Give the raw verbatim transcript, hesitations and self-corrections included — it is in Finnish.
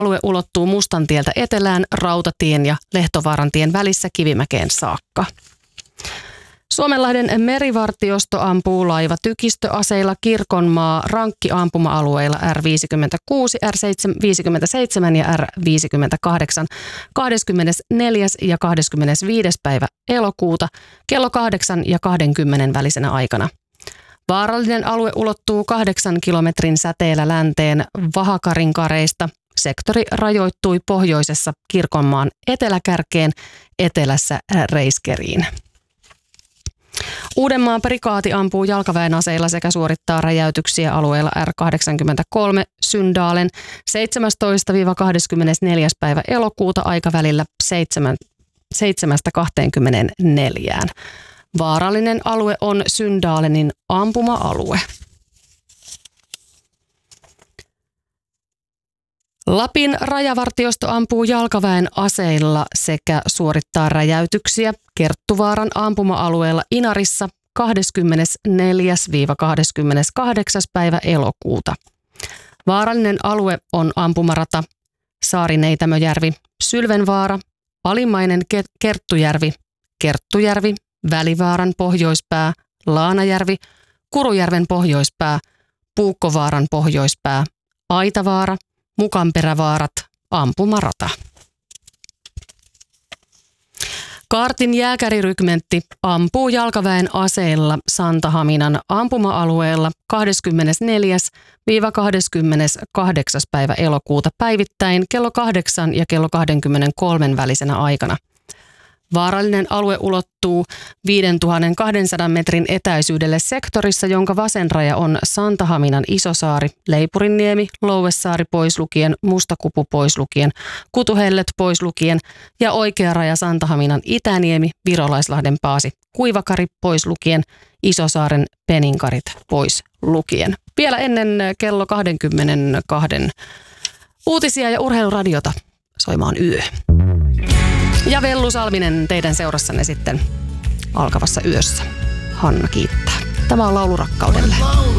Alue ulottuu Mustantieltä etelään Rautatien ja Lehtovaarantien välissä Kivimäkeen saakka. Suomenlahden merivartiosto ampuu laivatykistöaseilla Kirkonmaa rankki-ampuma-alueilla R viisikymmentäkuusi, R viisikymmentäseitsemän ja R viisikymmentäkahdeksan kahdeskymmenesneljäs ja kahdeskymmenesviides päivä elokuuta kello kahdeksan ja kaksikymmentä välisenä aikana. Vaarallinen alue ulottuu kahdeksan kilometrin säteellä länteen Vahakarinkareista. Sektori rajoittui pohjoisessa Kirkonmaan eteläkärkeen, etelässä Reiskeriin. Uudenmaan prikaati ampuu jalkaväen aseilla sekä suorittaa räjäytyksiä alueella R kahdeksankymmentäkolme Syndalen seitsemästoista kahdeskymmenesneljäs päivä elokuuta aikavälillä seitsemästä kahteenkymmeneenneljään. Vaarallinen alue on Syndalenin ampuma-alue. Lapin rajavartiosto ampuu jalkaväen aseilla sekä suorittaa räjäytyksiä Kerttuvaaran ampuma-alueella Inarissa kahdeskymmenesneljäs kahdeskymmeneskahdeksas päivä elokuuta. Vaarallinen alue on ampumarata Saarineitämöjärvi, Sylvenvaara, Alimmainen Kerttujärvi, Kerttujärvi, Välivaaran pohjoispää, Laanajärvi, Kurujärven pohjoispää, Puukkovaaran pohjoispää, Aitavaara, Mukanperävaarat, ampumarata. Kaartin jääkärirykmentti ampuu jalkaväen aseilla Santahaminan ampuma-alueella kahdeskymmenesneljäs kahdeskymmeneskahdeksas päivä elokuuta päivittäin kello kahdeksan ja kello kaksikymmentäkolme välisenä aikana. Vaarallinen alue ulottuu viisituhattakaksisataa metrin etäisyydelle sektorissa, jonka vasen raja on Santahaminan Isosaari, Leipurinniemi, Louessaari pois lukien, Mustakupu pois lukien, Kutuhellet pois lukien ja oikea raja Santahaminan Itäniemi, Virolaislahden Paasi, Kuivakari pois lukien, Isosaaren Peninkarit pois lukien. Vielä ennen kello kaksikymmentäkaksi uutisia ja urheiluradiota soimaan yö. Ja Vellu Salminen teidän seurassanne sitten alkavassa yössä. Hanna kiittää. Tämä on laulu rakkaudelle.